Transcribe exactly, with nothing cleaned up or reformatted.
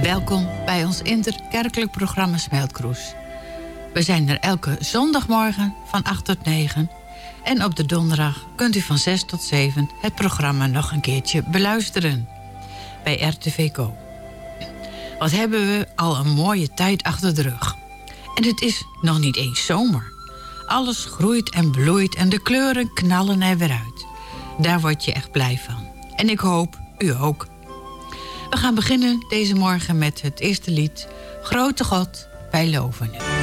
Welkom bij ons interkerkelijk programma Smeltkroes. We zijn er elke zondagmorgen van acht tot negen. En op de donderdag kunt u van zes tot zeven het programma nog een keertje beluisteren. Bij R T V Go. Wat hebben we al een mooie tijd achter de rug. En het is nog niet eens zomer. Alles groeit en bloeit en de kleuren knallen er weer uit. Daar word je echt blij van. En ik hoop u ook. We gaan beginnen deze morgen met het eerste lied. Grote God, wij loven u.